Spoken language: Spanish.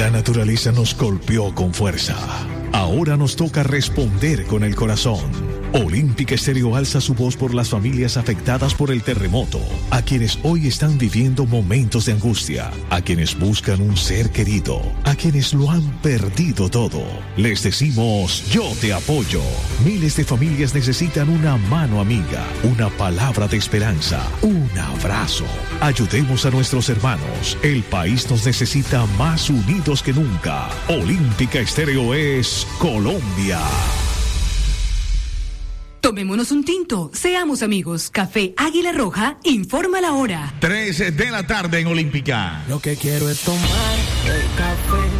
La naturaleza nos golpeó con fuerza. Ahora nos toca responder con el corazón. Olímpica Estéreo alza su voz por las familias afectadas por el terremoto, a quienes hoy están viviendo momentos de angustia, a quienes buscan un ser querido, a quienes lo han perdido todo. Les decimos, yo te apoyo. Miles de familias necesitan una mano amiga, una palabra de esperanza, un abrazo. Ayudemos a nuestros hermanos. El país nos necesita más unidos que nunca. Olímpica Estéreo es Colombia. Tomémonos un tinto, seamos amigos. Café Águila Roja informa la hora. 3 de la tarde en Olímpica. Lo que quiero es tomar el café.